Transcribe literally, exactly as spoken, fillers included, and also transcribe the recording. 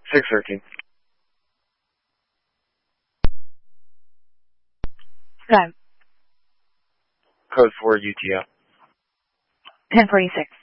six thirteen. Go. Code four U T O. ten forty-six.